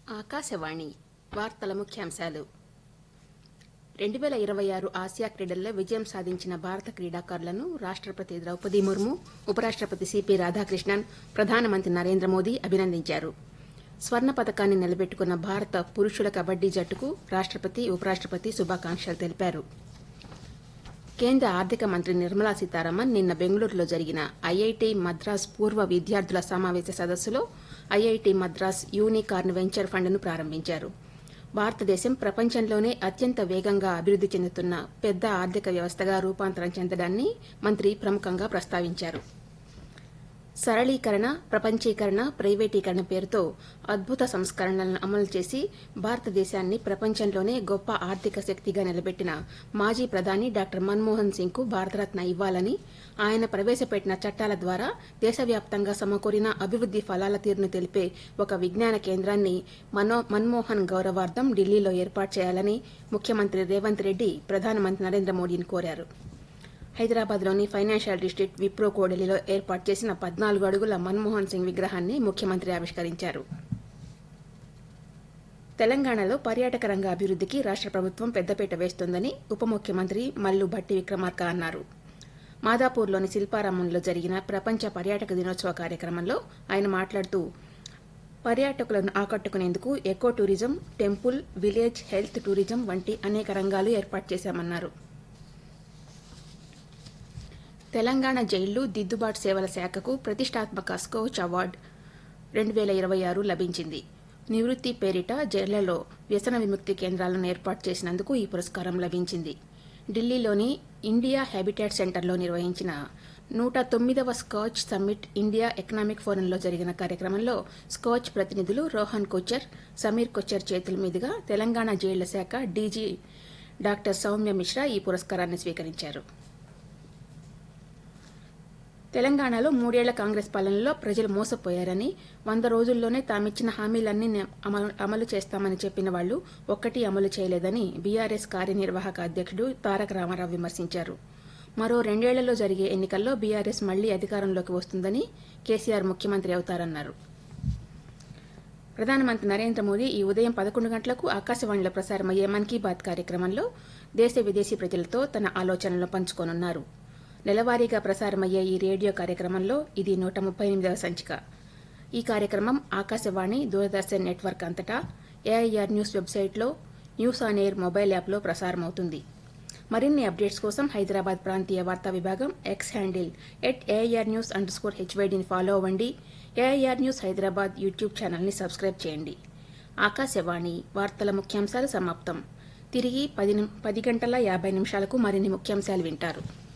ఆకాశవాణి వార్తల ముఖ్యాంశాలు 2026 ఆసియా క్రీడల్లో విజయం సాధించిన భారత క్రీడాకారులను రాష్ట్రపతి ద్రౌపది ముర్ము, ఉపరాష్ట్రపతి సిపి రాధాకృష్ణన్, ప్రధానమంత్రి నరేంద్ర మోదీ అభినందించారు. స్వర్ణ పతకాన్ని నిలబెట్టుకున్న భారత పురుషుల కబడ్డీ జట్టుకు రాష్ట్రపతి, ఉపరాష్ట్రపతి శుభాకాంక్షలు తెలిపారు. కేంద్ర ఆర్థిక మంత్రి నిర్మలా సీతారామన్ నిన్న బెంగళూరులో జరిగిన ఐఐటి మద్రాస్ పూర్వ విద్యార్థుల సమావేశ సదస్సులో ఐఐటి మద్రాస్ యూనికార్న్ వెంచర్ ఫండ్ను ప్రారంభించారు. భారతదేశం ప్రపంచంలోనే అత్యంత వేగంగా అభివృద్ది చెందుతున్న పెద్ద ఆర్థిక వ్యవస్థగా రూపాంతరం చెందడాన్ని మంత్రి ప్రముఖంగా ప్రస్తావించారు. సరళీకరణ, ప్రపంచీకరణ, ప్రైవేటీకరణ పేరుతో అద్భుత సంస్కరణలను అమలు చేసి భారతదేశాన్ని ప్రపంచంలోనే గొప్ప ఆర్థిక శక్తిగా నిలబెట్టిన మాజీ ప్రధాని డాక్టర్ మన్మోహన్ సింగ్కు భారతరత్న ఇవ్వాలని, ఆయన ప్రవేశపెట్టిన చట్టాల ద్వారా దేశవ్యాప్తంగా సమకూరిన అభివృద్ది ఫలాల తీరును తెలిపే ఒక విజ్ఞాన కేంద్రాన్ని మన్మోహన్ గౌరవార్థం ఢిల్లీలో ఏర్పాటు చేయాలని ముఖ్యమంత్రి రేవంత్ రెడ్డి ప్రధానమంత్రి నరేంద్ర మోదీని కోరారు. హైదరాబాద్లోని ఫైనాన్షియల్ డిస్టిక్ట్ విప్రో కోడలిలో ఏర్పాటు చేసిన 14 అడుగుల మన్మోహన్ సింగ్ విగ్రహాన్ని ముఖ్యమంత్రి ఆవిష్కరించారు. తెలంగాణలో పర్యాటక రంగ అభివృద్దికి రాష్ట్ర ప్రభుత్వం పెద్దపీట వేస్తోందని ఉప ముఖ్యమంత్రి మల్లు భట్టి విక్రమార్క అన్నారు. మాదాపూర్లోని శిల్పారామంలో జరిగిన ప్రపంచ పర్యాటక దినోత్సవ కార్యక్రమంలో ఆయన మాట్లాడుతూ, పర్యాటకులను ఆకట్టుకునేందుకు eco tourism, temple, village health tourism వంటి అనేక రంగాలు ఏర్పాటు చేశామన్నారు. తెలంగాణ జైళ్లు దిద్దుబాటు సేవల శాఖకు ప్రతిష్టాత్మక స్కోచ్ అవార్డు 2026 లభించింది. నివృత్తి పేరిట జైళ్లలో వ్యసన విముక్తి కేంద్రాలను ఏర్పాటు చేసినందుకు ఈ పురస్కారం లభించింది. ఢిల్లీలోని ఇండియా హ్యాబిటాట్ సెంటర్లో నిర్వహించిన 109వ స్కాచ్ సమ్మిట్ ఇండియా ఎకనామిక్ ఫోరంలో జరిగిన కార్యక్రమంలో స్కాచ్ ప్రతినిధులు రోహన్ కొచ్చర్, సమీర్ కొచ్చర్ చేతుల మీదుగా తెలంగాణ జైళ్ల శాఖ డీజీ డాక్టర్ సౌమ్య మిశ్రా ఈ పురస్కారాన్ని స్వీకరించారు. తెలంగాణలో 3 ఏళ్ల కాంగ్రెస్ పాలనలో ప్రజలు మోసపోయారని, 100 రోజుల్లోనే తామిచ్చిన హామీలన్నీ అమలు చేస్తామని చెప్పిన వాళ్లు ఒక్కటీ అమలు చేయలేదని బీఆర్ఎస్ కార్యనిర్వాహక అధ్యక్షుడు తారక రామారావు విమర్శించారు. మరో 2 ఏళ్లలో జరిగే ఎన్నికల్లో బీఆర్ఎస్ మళ్లీ అధికారంలోకి వస్తుందని, కేసీఆర్ ముఖ్యమంత్రి అవుతారన్నారు. ప్రధానమంత్రి నరేంద్ర మోదీ ఈ ఉదయం 11 గంటలకు ఆకాశవాణిలో ప్రసారమయ్యే మన్ కీ బాత్ కార్యక్రమంలో దేశ విదేశీ ప్రజలతో తన ఆలోచనలు పంచుకోనున్నారు. నెలవారీగా ప్రసారమయ్యే ఈ రేడియో కార్యక్రమంలో ఇది 138వ సంచిక. ఈ కార్యక్రమం ఆకాశవాణి, దూరదర్శన్ నెట్వర్క్ అంతటా, ఏఐఆర్ న్యూస్ వెబ్సైట్లో, న్యూస్ ఆన్ ఎయిర్ మొబైల్ యాప్లో ప్రసారమవుతుంది. మరిన్ని అప్డేట్స్ కోసం హైదరాబాద్ ప్రాంతీయ వార్తా విభాగం ఎక్స్ హ్యాండిల్ @AIR_HYDని ఫాలో అవ్వండి. ఏఐఆర్ న్యూస్ హైదరాబాద్ యూట్యూబ్ ఛానల్ని సబ్స్క్రైబ్ చేయండి. ఆకాశవాణి వార్తల ముఖ్యాంశాలు సమాప్తం. తిరిగి 10 గంటల 50 నిమిషాలకు మరిన్ని ముఖ్యాంశాలు వింటారు.